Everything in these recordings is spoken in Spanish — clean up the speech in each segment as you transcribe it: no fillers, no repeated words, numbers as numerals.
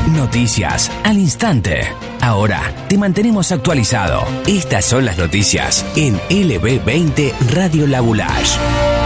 Noticias al instante. Ahora te mantenemos actualizado. Estas son las noticias en LB20 Radio La Boulage.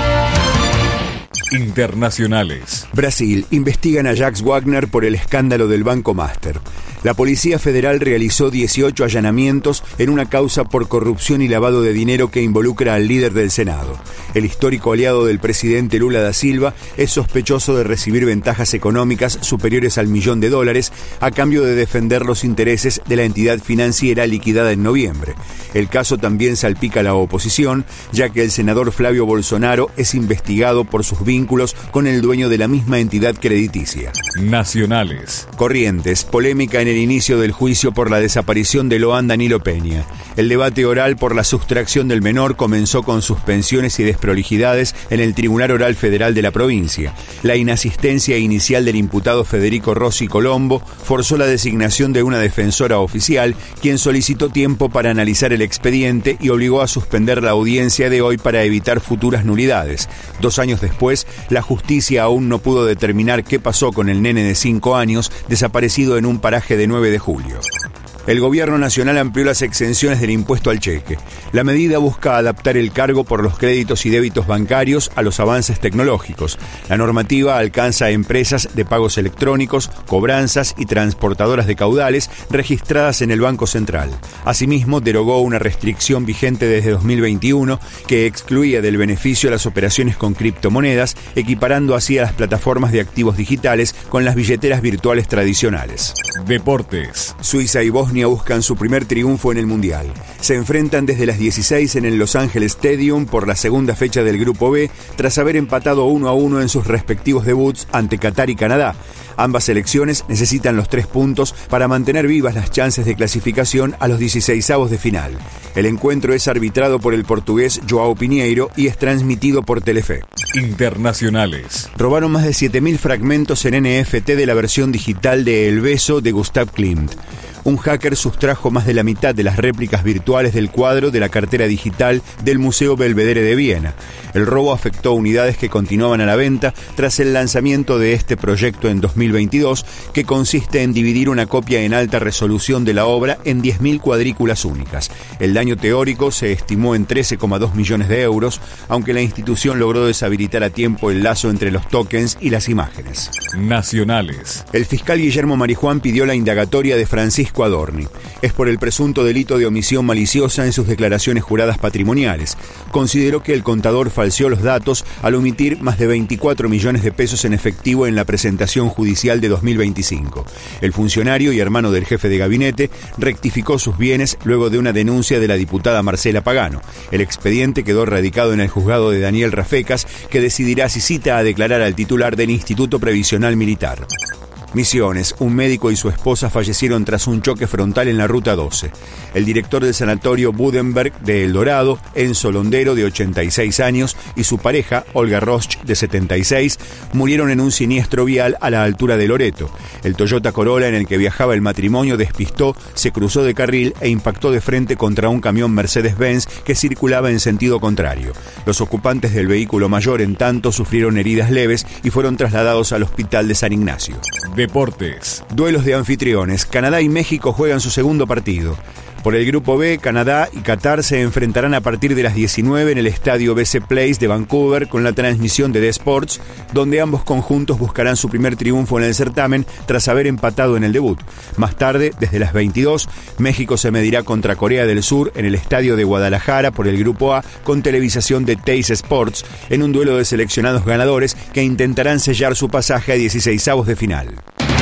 Internacionales. Brasil. Investigan a Jacques Wagner por el escándalo del Banco Master. La Policía Federal realizó 18 allanamientos en una causa por corrupción y lavado de dinero que involucra al líder del Senado. El histórico aliado del presidente Lula da Silva es sospechoso de recibir ventajas económicas superiores al $1.000.000 a cambio de defender los intereses de la entidad financiera liquidada en noviembre. El caso también salpica a la oposición, ya que el senador Flavio Bolsonaro es investigado por sus vínculos con el dueño de la misma entidad crediticia. Nacionales. Corrientes. Polémica en el inicio del juicio por la desaparición de Loan Danilo Peña. El debate oral por la sustracción del menor comenzó con suspensiones y desprolijidades en el Tribunal Oral Federal de la provincia. La inasistencia inicial del imputado Federico Rossi Colombo forzó la designación de una defensora oficial, quien solicitó tiempo para analizar el expediente y obligó a suspender la audiencia de hoy para evitar futuras nulidades. 2 años después, la justicia aún no pudo determinar qué pasó con el nene de 5 años desaparecido en un paraje de 9 de julio. El gobierno nacional amplió las exenciones del impuesto al cheque. La medida busca adaptar el cargo por los créditos y débitos bancarios a los avances tecnológicos. La normativa alcanza a empresas de pagos electrónicos, cobranzas y transportadoras de caudales registradas en el Banco Central. Asimismo, derogó una restricción vigente desde 2021 que excluía del beneficio las operaciones con criptomonedas, equiparando así a las plataformas de activos digitales con las billeteras virtuales tradicionales. Deportes. Suiza y Bosnia buscan su primer triunfo en el Mundial. Se enfrentan desde las 16 en el Los Angeles Stadium por la segunda fecha del Grupo B, tras haber empatado 1-1 en sus respectivos debuts ante Qatar y Canadá. Ambas selecciones necesitan los 3 puntos para mantener vivas las chances de clasificación a los 16avos de final. El encuentro es arbitrado por el portugués João Pinheiro y es transmitido por Telefe. Internacionales. Robaron más de 7.000 fragmentos en NFT de la versión digital de El Beso de Gustav Klimt. Un hacker sustrajo más de la mitad de las réplicas virtuales del cuadro de la cartera digital del Museo Belvedere de Viena. El robo afectó unidades que continuaban a la venta tras el lanzamiento de este proyecto en 2022, que consiste en dividir una copia en alta resolución de la obra en 10.000 cuadrículas únicas. El daño teórico se estimó en 13,2 millones de euros, aunque la institución logró deshabilitar a tiempo el lazo entre los tokens y las imágenes. Nacionales. El fiscal Guillermo Marijuán pidió la indagatoria de Francisco Adorni. Es por el presunto delito de omisión maliciosa en sus declaraciones juradas patrimoniales. Consideró que el contador falseó los datos al omitir más de 24 millones de pesos en efectivo en la presentación judicial de 2025. El funcionario y hermano del jefe de gabinete rectificó sus bienes luego de una denuncia de la diputada Marcela Pagano. El expediente quedó radicado en el juzgado de Daniel Rafecas, que decidirá si cita a declarar al titular del Instituto Previsional Militar. Misiones. Un médico y su esposa fallecieron tras un choque frontal en la Ruta 12. El director del sanatorio Budenberg de El Dorado, Enzo Londero, de 86 años, y su pareja, Olga Rosch, de 76, murieron en un siniestro vial a la altura de Loreto. El Toyota Corolla en el que viajaba el matrimonio despistó, se cruzó de carril e impactó de frente contra un camión Mercedes-Benz que circulaba en sentido contrario. Los ocupantes del vehículo mayor, en tanto, sufrieron heridas leves y fueron trasladados al hospital de San Ignacio. Deportes. Duelos de anfitriones. Canadá y México juegan su segundo partido. Por el Grupo B, Canadá y Qatar se enfrentarán a partir de las 19 en el estadio BC Place de Vancouver con la transmisión de The Sports, donde ambos conjuntos buscarán su primer triunfo en el certamen tras haber empatado en el debut. Más tarde, desde las 22, México se medirá contra Corea del Sur en el estadio de Guadalajara por el Grupo A con televisación de Teis Sports en un duelo de seleccionados ganadores que intentarán sellar su pasaje a 16avos de final.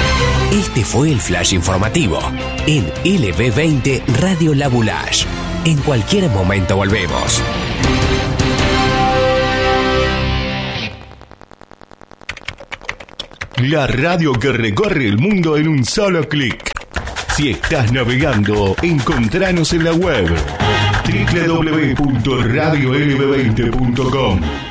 Este fue el flash informativo en LB20 Radio La Boulage. En cualquier momento volvemos. La radio que recorre el mundo en un solo clic. Si estás navegando, encontranos en la web www.radiolb20.com.